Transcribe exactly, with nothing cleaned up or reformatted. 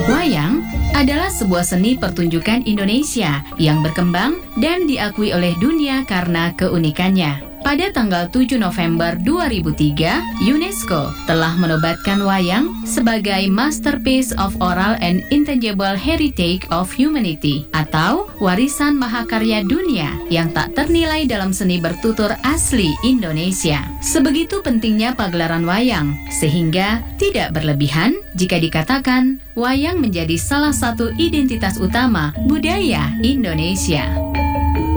Wayang adalah sebuah seni pertunjukan Indonesia yang berkembang dan diakui oleh dunia karena keunikannya. Pada tanggal tujuh November dua ribu tiga, UNESCO telah menobatkan wayang sebagai Masterpiece of Oral and Intangible Heritage of Humanity atau warisan mahakarya dunia yang tak ternilai dalam seni bertutur asli Indonesia. Sebegitu pentingnya pagelaran wayang, sehingga tidak berlebihan jika dikatakan wayang menjadi salah satu identitas utama budaya Indonesia.